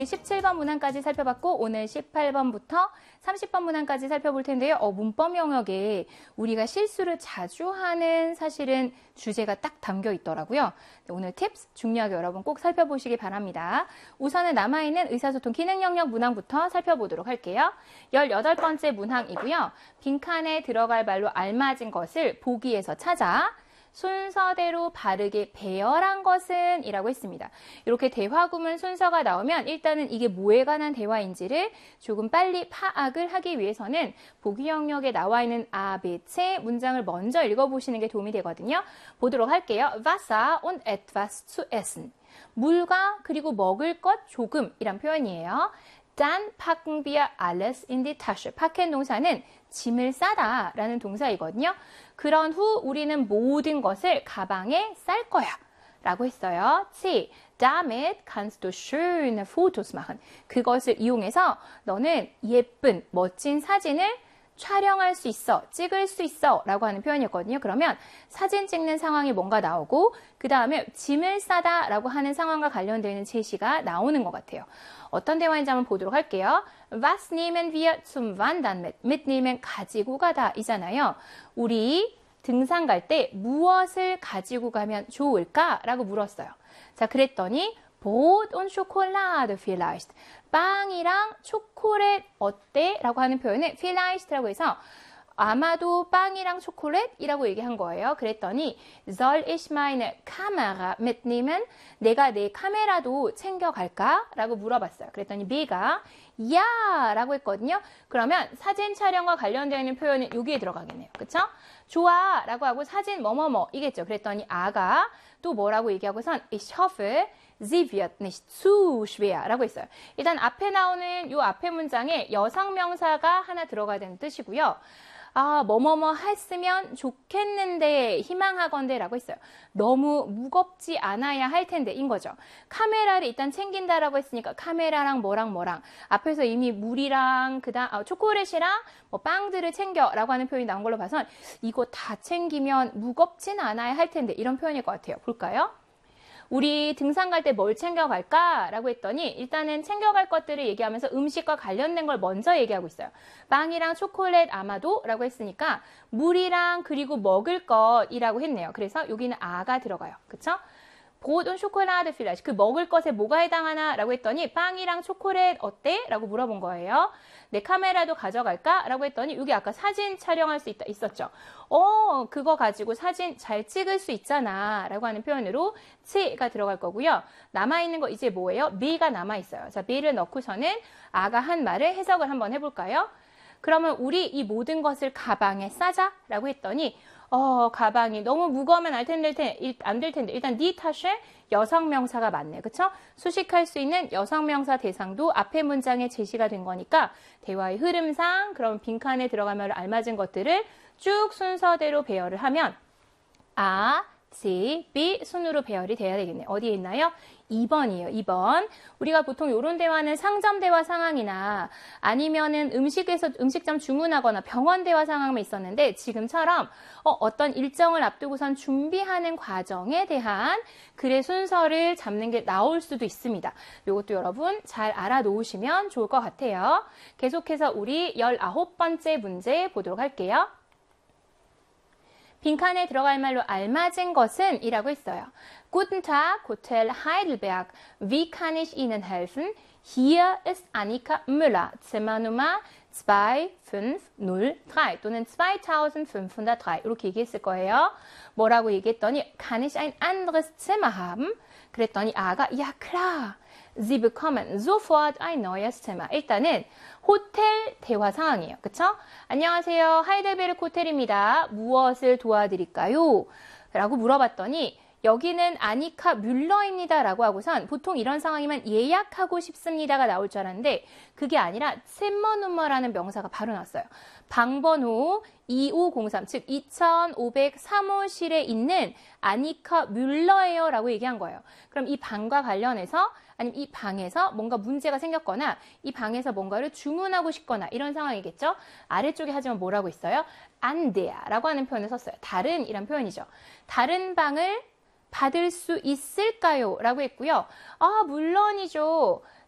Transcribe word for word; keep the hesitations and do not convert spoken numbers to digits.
십칠 번 문항까지 살펴봤고 오늘 십팔 번부터 삼십 번 문항까지 살펴볼 텐데요. 어, 문법 영역에 우리가 실수를 자주 하는 사실은 주제가 딱 담겨 있더라고요. 오늘 팁스 중요하게 여러분 꼭 살펴보시기 바랍니다. 우선은 남아있는 의사소통 기능 영역 문항부터 살펴보도록 할게요. 열여덟 번째 문항이고요. 빈칸에 들어갈 말로 알맞은 것을 보기에서 찾아 순서대로 바르게 배열한 것은 이라고 했습니다. 이렇게 대화구문 순서가 나오면 일단은 이게 뭐에 관한 대화인지를 조금 빨리 파악을 하기 위해서는 보기 영역에 나와 있는 아베체 문장을 먼저 읽어보시는 게 도움이 되거든요. 보도록 할게요. Wasser und etwas zu essen. 물과 그리고 먹을 것 조금 이란 표현이에요. Dann packen wir alles in die Tasche. packen 동사는 짐을 싸다 라는 동사이거든요. 그런 후 우리는 모든 것을 가방에 쌀 거야 라고 했어요. C. Damit kannst du schöne Fotos machen. 그것을 이용해서 너는 예쁜 멋진 사진을 촬영할 수 있어, 찍을 수 있어 라고 하는 표현이었거든요. 그러면 사진 찍는 상황이 뭔가 나오고 그 다음에 짐을 싸다 라고 하는 상황과 관련되는 제시가 나오는 것 같아요. 어떤 대화인지 한번 보도록 할게요. Was nehmen wir zum Wandern mit? mitnehmen 가지고 가다 이잖아요. 우리 등산 갈 때 무엇을 가지고 가면 좋을까? 라고 물었어요. 자, 그랬더니 Brot und Schokolade vielleicht. 빵이랑 초콜릿 어때? 라고 하는 표현을 vielleicht라고 해서 아마도 빵이랑 초콜릿이라고 얘기한 거예요. 그랬더니 Soll ich meine Kamera mitnehmen? 내가 내 카메라도 챙겨갈까? 라고 물어봤어요. 그랬더니 B가 야! 라고 했거든요. 그러면 사진 촬영과 관련되어 표현은 여기에 들어가겠네요. 그쵸? 좋아! 라고 하고 사진 뭐뭐뭐 이겠죠. 그랬더니 아가 또 뭐라고 얘기하고선 Ich hoffe, Sie wird nicht zu schwer 라고 했어요. 일단 앞에 나오는 이 앞에 문장에 여성 명사가 하나 들어가야 되는 뜻이고요. 아, 뭐뭐뭐 했으면 좋겠는데, 희망하건대 라고 했어요. 너무 무겁지 않아야 할 텐데, 인 거죠. 카메라를 일단 챙긴다라고 했으니까 카메라랑 뭐랑 뭐랑 앞에서 이미 물이랑 그다음 아, 초콜릿이랑 뭐 빵들을 챙겨 라고 하는 표현이 나온 걸로 봐선 이거 다 챙기면 무겁진 않아야 할 텐데 이런 표현일 것 같아요. 볼까요? 우리 등산 갈 때 뭘 챙겨갈까? 라고 했더니 일단은 챙겨갈 것들을 얘기하면서 음식과 관련된 걸 먼저 얘기하고 있어요. 빵이랑 초콜릿 아마도 라고 했으니까 물이랑 그리고 먹을 것이라고 했네요. 그래서 여기는 아가 들어가요. 그쵸? Brot und Schokolade vielleicht. 그 먹을 것에 뭐가 해당하나? 라고 했더니 빵이랑 초콜릿 어때? 라고 물어본 거예요. 내 카메라도 가져갈까? 라고 했더니 여기 아까 사진 촬영할 수 있다 있었죠. 어, 그거 가지고 사진 잘 찍을 수 있잖아 라고 하는 표현으로 C가 들어갈 거고요. 남아있는 거 이제 뭐예요? B가 남아있어요. 자, B를 넣고서는 아가 한 말을 해석을 한번 해볼까요? 그러면 우리 이 모든 것을 가방에 싸자 라고 했더니 어, 가방이 너무 무거우면 안 될 텐데, 안 될 텐데. 일단 니 탓에 여성 명사가 맞네. 그쵸? 수식할 수 있는 여성 명사 대상도 앞에 문장에 제시가 된 거니까 대화의 흐름상 그럼 빈칸에 들어가면 알맞은 것들을 쭉 순서대로 배열을 하면 아, C, B 순으로 배열이 돼야 되겠네요. 어디에 있나요? 이 번이에요. 이 번. 우리가 보통 이런 대화는 상점 대화 상황이나 아니면은 음식에서 음식점 주문하거나 병원 대화 상황만 있었는데 지금처럼 어, 어떤 일정을 앞두고선 준비하는 과정에 대한 글의 순서를 잡는 게 나올 수도 있습니다. 이것도 여러분 잘 알아놓으시면 좋을 것 같아요. 계속해서 우리 열아홉 번째 문제 보도록 할게요. 빈칸에 들어갈 말로 알맞은 것은 이라고 했어요. Guten Tag, Hotel Heidelberg. Wie kann ich Ihnen helfen? Hier ist Annika Müller. Zimmernummer 이천오백삼 또는 이천오백삼 이렇게 얘기했을 거예요. 뭐라고 얘기했더니 Kann ich ein anderes Zimmer haben? 그랬더니 아가 Ja, klar. Sie bekommen sofort ein neues Zimmer. 일단은 호텔 대화 상황이에요. 그쵸? 안녕하세요. 하이델베르크 호텔입니다. 무엇을 도와드릴까요? 라고 물어봤더니 여기는 아니카 뮬러입니다. 라고 하고선 보통 이런 상황이면 예약하고 싶습니다가 나올 줄 알았는데 그게 아니라 셈머누머라는 명사가 바로 나왔어요. 방번호 이오공삼, 즉 이천오백삼 호실에 있는 아니카 뮬러예요 라고 얘기한 거예요. 그럼 이 방과 관련해서 아니면 이 방에서 뭔가 문제가 생겼거나 이 방에서 뭔가를 주문하고 싶거나 이런 상황이겠죠. 아래쪽에 하지만 뭐라고 있어요? 안돼야 라고 하는 표현을 썼어요. 다른 이란 표현이죠. 다른 방을 받을 수 있을까요? 라고 했고요. 아, 물론이죠.